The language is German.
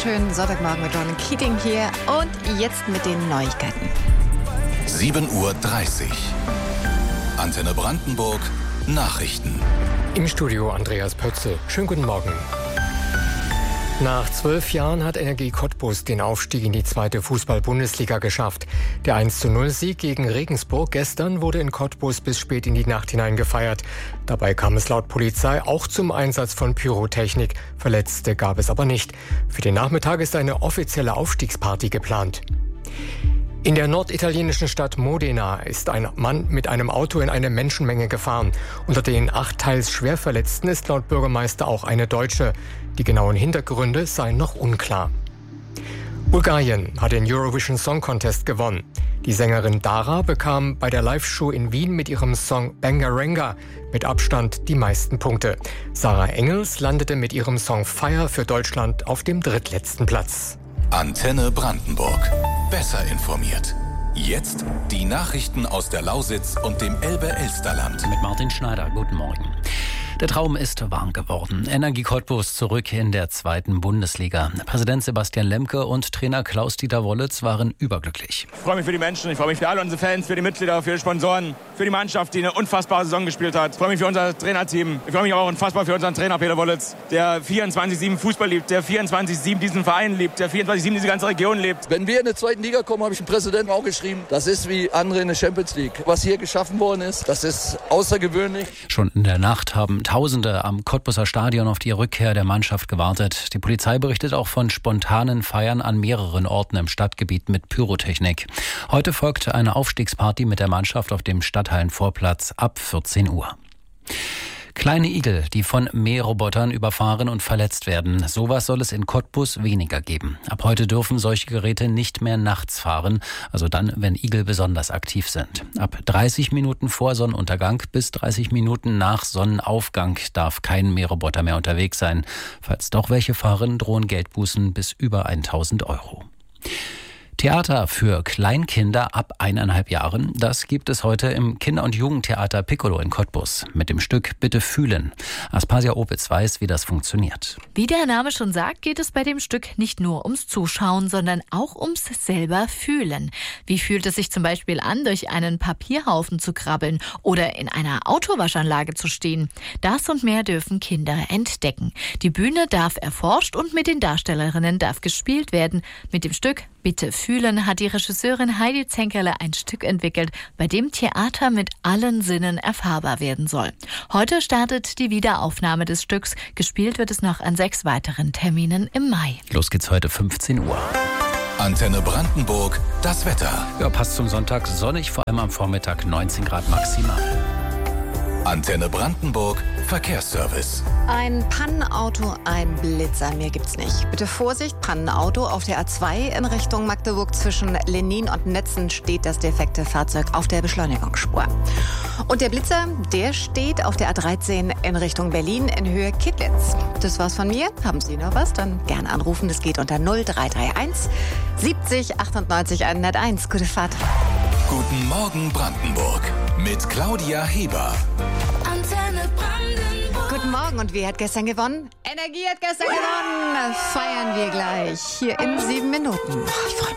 wunderschönen Sonntagmorgen mit Ron Keating hier und jetzt mit den Neuigkeiten. 7:30 Uhr. Antenne Brandenburg, Nachrichten. Im Studio Andreas Pötze. Schönen guten Morgen. Nach 12 Jahren hat Energie Cottbus den Aufstieg in die 2. Fußball-Bundesliga geschafft. Der 1:0-Sieg gegen Regensburg gestern wurde in Cottbus bis spät in die Nacht hinein gefeiert. Dabei kam es laut Polizei auch zum Einsatz von Pyrotechnik. Verletzte gab es aber nicht. Für den Nachmittag ist eine offizielle Aufstiegsparty geplant. In der norditalienischen Stadt Modena ist ein Mann mit einem Auto in eine Menschenmenge gefahren. Unter den 8 teils Schwerverletzten ist laut Bürgermeister auch eine Deutsche. Die genauen Hintergründe seien noch unklar. Bulgarien hat den Eurovision Song Contest gewonnen. Die Sängerin Dara bekam bei der Live-Show in Wien mit ihrem Song Bangaranga mit Abstand die meisten Punkte. Sarah Engels landete mit ihrem Song Fire für Deutschland auf dem drittletzten Platz. Antenne Brandenburg. Besser informiert. Jetzt die Nachrichten aus der Lausitz und dem Elbe-Elsterland. Mit Martin Schneider. Guten Morgen. Der Traum ist wahr geworden. Energie Cottbus zurück in der 2. Bundesliga. Präsident Sebastian Lemke und Trainer Klaus-Dieter Wollitz waren überglücklich. Ich freue mich für die Menschen, ich freue mich für alle unsere Fans, für die Mitglieder, für die Sponsoren, für die Mannschaft, die eine unfassbare Saison gespielt hat. Ich freue mich für unser Trainerteam. Ich freue mich auch unfassbar für unseren Trainer Peter Wollitz, der 24/7 Fußball liebt, der 24/7 diesen Verein liebt, der 24/7 diese ganze Region liebt. Wenn wir in der 2. Liga kommen, habe ich dem Präsidenten auch geschrieben, das ist wie andere in der Champions League. Was hier geschaffen worden ist, das ist außergewöhnlich. Schon in der Nacht haben Tausende am Cottbuser Stadion auf die Rückkehr der Mannschaft gewartet. Die Polizei berichtet auch von spontanen Feiern an mehreren Orten im Stadtgebiet mit Pyrotechnik. Heute folgt eine Aufstiegsparty mit der Mannschaft auf dem Stadthallenvorplatz ab 14 Uhr. Kleine Igel, die von Mährobotern überfahren und verletzt werden. Sowas soll es in Cottbus weniger geben. Ab heute dürfen solche Geräte nicht mehr nachts fahren, also dann, wenn Igel besonders aktiv sind. Ab 30 Minuten vor Sonnenuntergang bis 30 Minuten nach Sonnenaufgang darf kein Mähroboter mehr unterwegs sein. Falls doch welche fahren, drohen Geldbußen bis über 1.000 Euro. Theater für Kleinkinder ab 1,5 Jahren, das gibt es heute im Kinder- und Jugendtheater Piccolo in Cottbus mit dem Stück Bitte fühlen. Aspasia Opitz weiß, wie das funktioniert. Wie der Name schon sagt, geht es bei dem Stück nicht nur ums Zuschauen, sondern auch ums selber Fühlen. Wie fühlt es sich zum Beispiel an, durch einen Papierhaufen zu krabbeln oder in einer Autowaschanlage zu stehen? Das und mehr dürfen Kinder entdecken. Die Bühne darf erforscht und mit den Darstellerinnen darf gespielt werden. Mit dem Stück Bitte fühlen hat die Regisseurin Heidi Zenkerle ein Stück entwickelt, bei dem Theater mit allen Sinnen erfahrbar werden soll. Heute startet die Wiederaufnahme des Stücks. Gespielt wird es noch an 6 weiteren Terminen im Mai. Los geht's heute 15 Uhr. Antenne Brandenburg, das Wetter. Ja, passt zum Sonntag. Sonnig, vor allem am Vormittag 19 Grad maximal. Antenne Brandenburg, Verkehrsservice. Ein Pannenauto, ein Blitzer, mehr gibt's nicht. Bitte Vorsicht, Pannenauto auf der A2 in Richtung Magdeburg zwischen Lenin und Netzen steht das defekte Fahrzeug auf der Beschleunigungsspur. Und der Blitzer, der steht auf der A13 in Richtung Berlin in Höhe Kittlitz. Das war's von mir. Haben Sie noch was? Dann gerne anrufen. Das geht unter 0331 70 98 101. Gute Fahrt. Guten Morgen Brandenburg mit Claudia Heber. Antenne Brandenburg. Guten Morgen, und wer hat gestern gewonnen? Energie hat gestern gewonnen. Feiern wir gleich hier in 7 Minuten. Ich freue mich.